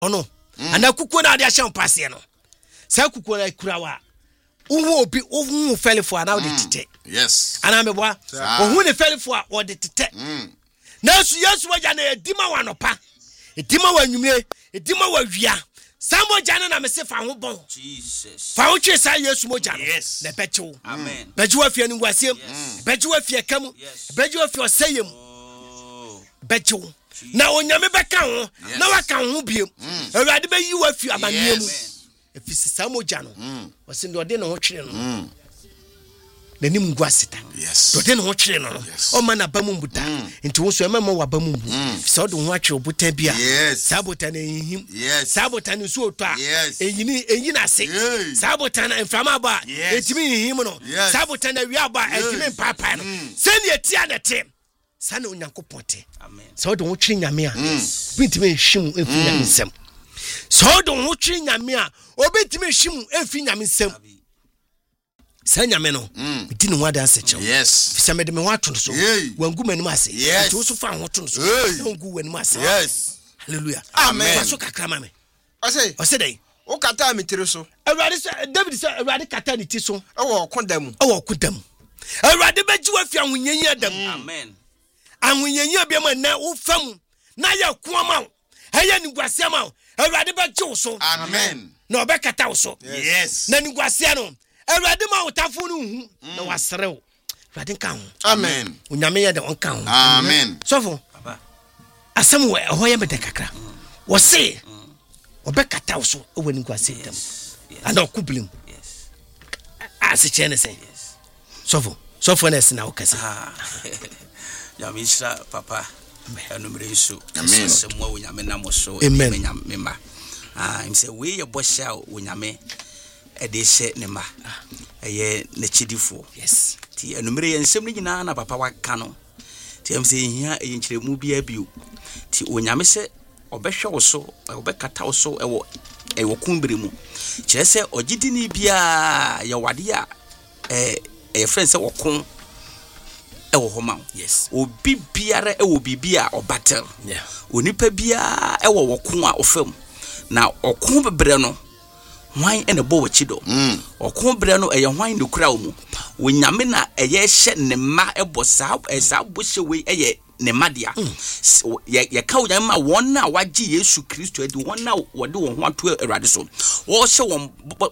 ono ana kukuo na de ahye passe no sa kukuo na kurawa uhu obi uhu felifo ana de tete yes ana meboa ohu ne felifo a o de tete na yesu waja na edima wanopa edima wanwumre edima wawia samo jana na mese fa ho bon Jesus fa ho twe sa yesu moja yes na bechewo amen bechewo afia ni ngwasiem bechewo afia kam bechewo afia osayem bechewo na onyame beka ho na waka ho biem awurade be yi wa fi amaniem efisi samo jana wose ndo de no ho twere no nanim ngwaseta yes do de no ho twere no o ma na bamu mbuda nti wo so emema wa bamu mbu so do ho atwe obuta bia sabota na ehim sabota ni so otwa enyina se sabota na mframa ba etimi ehim no sabota na wi aba etimi mpapa no se ne etia na te sana onyankopon te amen so do ho twere nyame a bitimi ehim efi nyame nsem so do ho twere nyame a obetimi ehim efi nyame nsem sanyame no di no wada asechew yes fisame de me wato so wangu manim ase to so fa ho to so wangu wanim ase yes hallelujah amen so kakra mame ose dey o kata mitire so David say awurade kata ni ti so e wo kodam awurade beji wa fi ahunyanyi adam amen ahunyanyi abia na wo fam na ya kuama haya ni gwase ma awurade beji wo so amen na obekata wo so yes na ni gwase no awurade ma utafo no hu na wasrew awurade kan ho amen onyame ye de on kan ho amen sofo baba asem we ho ye mede kakra wo se obekata wo so ewani gwase dam and okublim yes as chene say sofo na sina wo kase ya misha papa enumere nso amen semwa onyame na mo so memba imse we ye bosha onyame edese nema eye ne chidifo yes ti enumere ye nsem ni nyina na papa waka no ti amse hia eye nkyeremu bia bio ti onyame se obehwe wo so obekata wo so ewo kumbere mu kire se ogidini bia ye wade a friend se wokon ewo homa yes obi biara ewo bibia obatel yeah onipa bia ewo wokon a ofam na okon bebre no hwan ene bo wachido okon bre no eye hwan de kura mu wonyame na eye hye ne ma ebo sa bo hye we eye ne madia ye ka wonyame ma won na waje Yesu Kristo edi won na wode won ho ato Awurade so wo hye won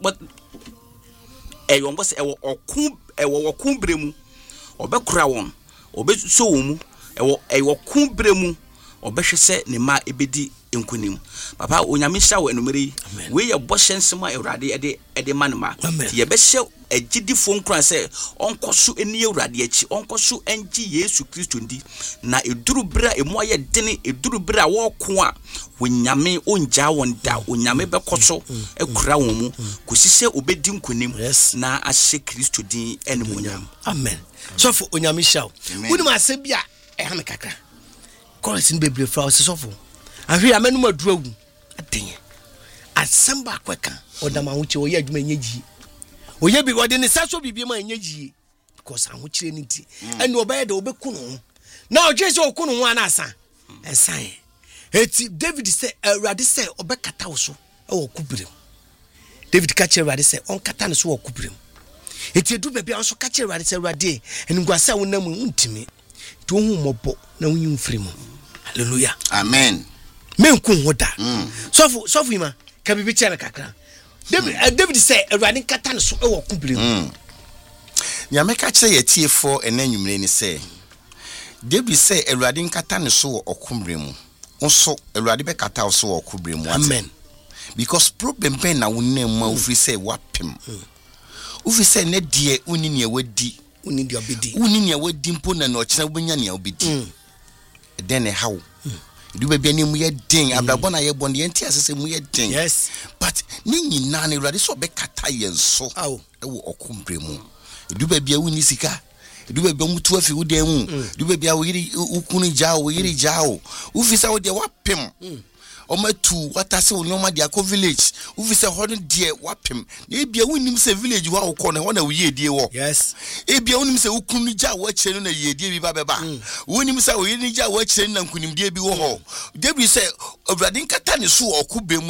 won bo se ewo okon bre mu obekura won obeso won mu ewo okon bre mu obehwe se ne ma ebedi enkunim papa onyame hya wo enumere we ye boshe nsema Awurade ede manema ye behye agidifo nkran se onkoso eni Awurade achi onkoso enji Yesu Kristo ndi na eduru bra emu aye dene eduru bra wo ko a wonyame onja wonda onyame bekoso ekura won mu kosise obedi nkunim na ahye Kristo din enemonyam amen sofo onyame hya wo woni ma se bia ha me kakra chorus ni bebre fra so sofo ahwe amenu madurawu adenye asamba kweka odama ho che oye adwuma nyeji oye bi wode ne saso bibie ma nyeji because aho kire ni ti ene obaye de obekunu na oje se okunu ho anasa ensan eti David say Awurade say obekata wo so e wo kubirem David ka kire Awurade say on kata ne so wo kubirem eti edu bebia on so ka kire Awurade say Awurade eni gwasa wonam untimi to hu mobo na wunyi mfirimu hallelujah amen menku hoda sofu ima ka bibi chana kakra David say Awurade kata ne so e wo kubirem ya meka kire ye tiefo enanwumre ni say David say Awurade kata ne so wo okumbremu nso Awurade be kata wo so wo okubremu amen because problem ben na wonam ma ofri say wapem ofri say ne die oni ne wadi oni dia obedi oni ne wadi mpo na no kira obenya ne obedi den ne hawo du bebia ne mu ye den abrabọ na ye bọ ne enti asese mu ye den yes but ne nyina ne Awurade so be kata ye nso e wo okumbremu du bebia woni sika du bebia mutu afi wo den mu du bebia wo yiri ukunu jao wo yiri jao ufisa wo de wapem omatu watase onyoma dia ko village uvi se ho no de wapem na bia wonim se village wa wo ko na ho na wo yedie wo yes bia wonim se ukunu gya wo kire no na yedie bi ba beba wonim se wo yedie gya wo kire na nkunim die bi wo ho David say Awurade nkata ne so okubem